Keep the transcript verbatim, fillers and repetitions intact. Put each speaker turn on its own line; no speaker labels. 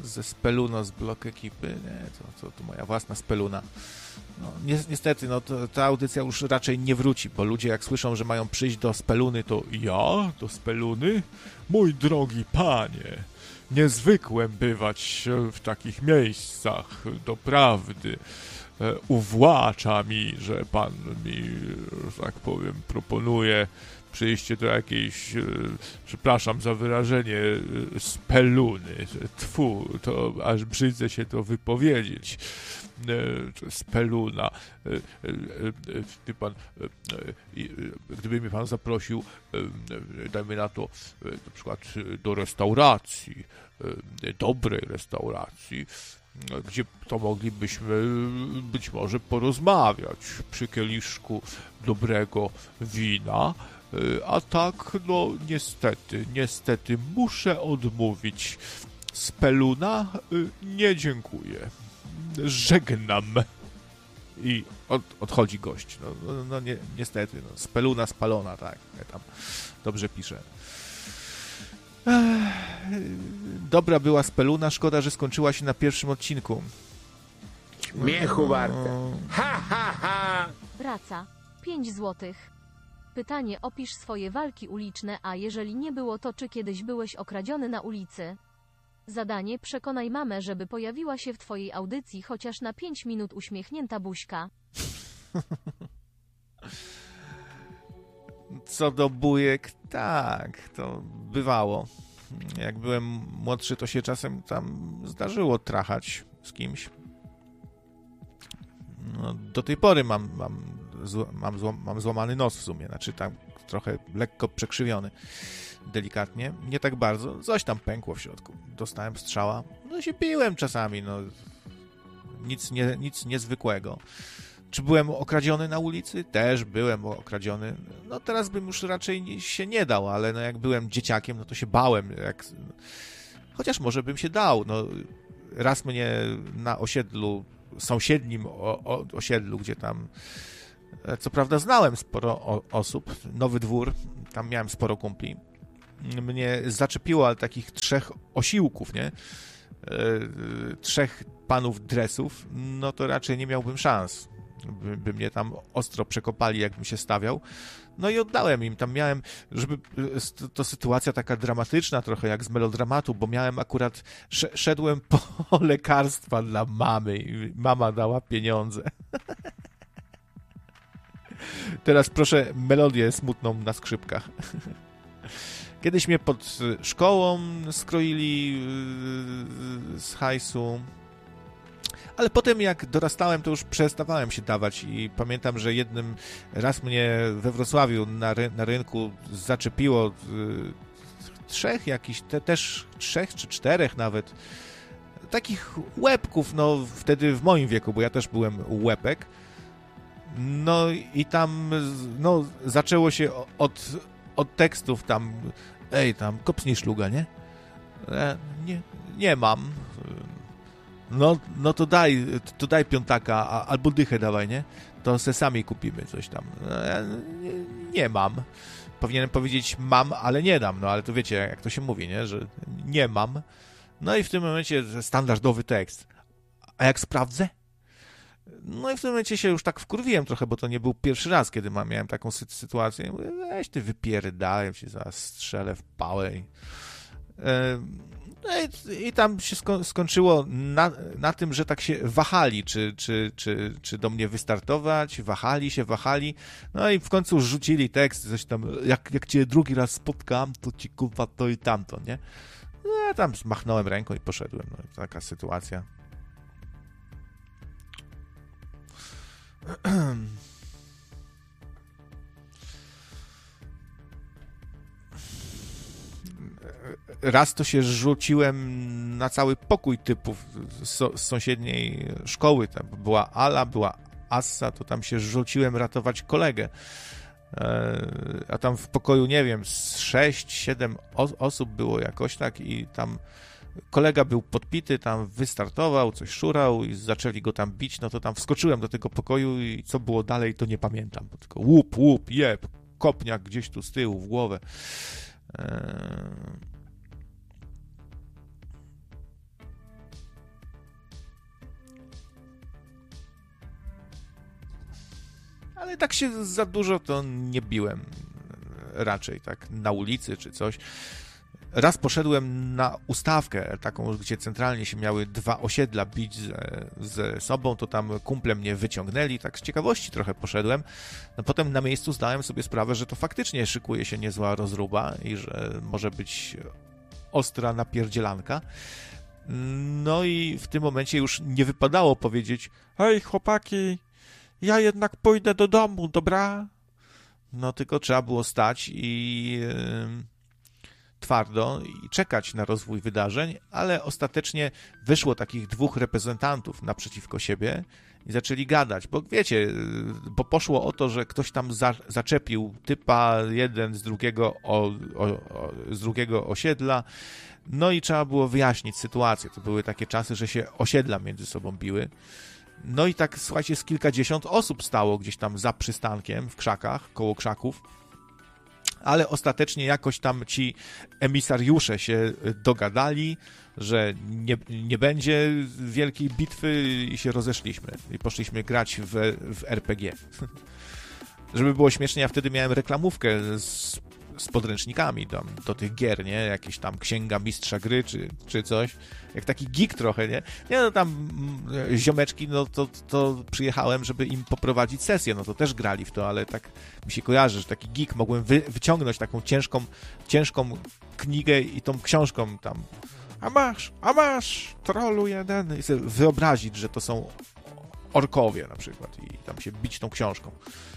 ze Speluno z blok ekipy. Nie, to, to, to moja własna Speluna. No, ni- niestety, no, to, ta audycja już raczej nie wróci, bo ludzie jak słyszą, że mają przyjść do Speluny, to ja? Do Speluny? Mój drogi panie, niezwykłem bywać w takich miejscach, doprawdy. Uwłacza mi, że pan mi, że tak powiem, proponuje przyjście do jakiejś, e, przepraszam za wyrażenie, e, Speluny. Tfu, to aż brzydzę się to wypowiedzieć. E, Speluna. E, e, e, wie pan, e, e, gdyby mnie pan zaprosił, e, dajmy na to, e, na przykład do restauracji, e, dobrej restauracji, gdzie to moglibyśmy być może porozmawiać przy kieliszku dobrego wina, a tak, no niestety, niestety muszę odmówić. Speluna, nie dziękuję. Żegnam. I od, odchodzi gość. No, no, no nie, niestety, no, Speluna spalona, tak, ja tam dobrze piszę. Dobra była Speluna, szkoda, że skończyła się na pierwszym odcinku.
Śmiechu warte. Ha, ha, ha!
Wraca. pięć złotych. Pytanie: opisz swoje walki uliczne, a jeżeli nie było, to czy kiedyś byłeś okradziony na ulicy? Zadanie: przekonaj mamę, żeby pojawiła się w twojej audycji chociaż na pięć minut. Uśmiechnięta buźka.
Co do bujek, tak, to bywało. Jak byłem młodszy, to się czasem tam zdarzyło trachać z kimś. No, do tej pory mam, mam, zł, mam, złam, mam złamany nos w sumie, znaczy tam trochę lekko przekrzywiony, delikatnie, nie tak bardzo, coś tam pękło w środku. Dostałem strzała, no się biłem czasami, no nic, nie, nic niezwykłego. Czy byłem okradziony na ulicy? Też byłem okradziony. No teraz bym już raczej się nie dał, ale no jak byłem dzieciakiem, no to się bałem. Jak... Chociaż może bym się dał. No, raz mnie na osiedlu, sąsiednim o, o, osiedlu, gdzie tam co prawda znałem sporo o, osób, Nowy Dwór, tam miałem sporo kumpli, mnie zaczepiło, ale takich trzech osiłków, nie? Yy, trzech panów dresów, no to raczej nie miałbym szans. By, by mnie tam ostro przekopali, jakbym się stawiał. No i oddałem im. Tam miałem, żeby... To sytuacja taka dramatyczna trochę, jak z melodramatu, bo miałem akurat... Szedłem po lekarstwa dla mamy i mama dała pieniądze. Teraz proszę melodię smutną na skrzypkach. Kiedyś mnie pod szkołą skroili z hajsu. Ale potem jak dorastałem, to już przestawałem się dawać i pamiętam, że jednym raz mnie we Wrocławiu na, ry- na rynku zaczepiło y, trzech jakichś, te, też trzech czy czterech nawet, takich łebków, no wtedy w moim wieku, bo ja też byłem łepek. No i tam no, zaczęło się od, od tekstów tam, ej tam, kopsnij szluga, nie? E, nie, nie mam. No, no to daj, to daj piątaka, a, albo dychę dawaj, nie? To se sami kupimy coś tam. No, ja nie, nie mam. Powinienem powiedzieć mam, ale nie dam, no ale to wiecie, jak to się mówi, nie? Że nie mam. No i w tym momencie standardowy tekst. A jak sprawdzę? No i w tym momencie się już tak wkurwiłem trochę, bo to nie był pierwszy raz, kiedy mam, miałem taką sy- sytuację. Mówię, weź ty wypierdałem się, zaraz strzelę w pałę. I, yy, no i, i tam się sko- skończyło na, na tym, że tak się wahali, czy, czy, czy, czy do mnie wystartować, wahali się, wahali, no i w końcu rzucili tekst, coś tam, jak, jak cię drugi raz spotkam, to ci kurwa to i tamto, nie? No ja tam machnąłem ręką i poszedłem, no taka sytuacja. Raz to się rzuciłem na cały pokój typów z, z sąsiedniej szkoły. Tam była Ala, była Assa, to tam się rzuciłem ratować kolegę. A tam w pokoju, nie wiem, z sześć, siedem osób było jakoś tak i tam kolega był podpity, tam wystartował, coś szurał i zaczęli go tam bić, no to tam wskoczyłem do tego pokoju i co było dalej, to nie pamiętam, bo tylko łup, łup, jeb, kopniak gdzieś tu z tyłu w głowę. Eee... ale tak się za dużo to nie biłem raczej, tak, na ulicy czy coś. Raz poszedłem na ustawkę taką, gdzie centralnie się miały dwa osiedla bić ze, ze sobą, to tam kumple mnie wyciągnęli, tak z ciekawości trochę poszedłem. No potem na miejscu zdałem sobie sprawę, że to faktycznie szykuje się niezła rozruba i że może być ostra napierdzielanka. No i w tym momencie już nie wypadało powiedzieć: hej chłopaki, ja jednak pójdę do domu, dobra? No tylko trzeba było stać i yy, twardo i czekać na rozwój wydarzeń, ale ostatecznie wyszło takich dwóch reprezentantów naprzeciwko siebie i zaczęli gadać, bo wiecie, bo poszło o to, że ktoś tam za, zaczepił typa jeden z drugiego, o, o, o, z drugiego osiedla, no i trzeba było wyjaśnić sytuację. To były takie czasy, że się osiedla między sobą biły. No i tak, słuchajcie, z kilkadziesiąt osób stało gdzieś tam za przystankiem, w krzakach, koło krzaków, ale ostatecznie jakoś tam ci emisariusze się dogadali, że nie, nie będzie wielkiej bitwy i się rozeszliśmy. I poszliśmy grać w, w er pe gie. Żeby było śmiesznie, ja wtedy miałem reklamówkę z, z podręcznikami tam, do tych gier, nie? Jakieś tam księga mistrza gry, czy, czy coś. Jak taki geek trochę, nie? Nie, no tam ziomeczki, no to, to przyjechałem, żeby im poprowadzić sesję, no to też grali w to, ale tak mi się kojarzy, że taki geek mogłem wy, wyciągnąć taką ciężką, ciężką knigę i tą książką tam a masz, a masz, trollu jeden i sobie wyobrazić, że to są orkowie na przykład i tam się bić tą książką.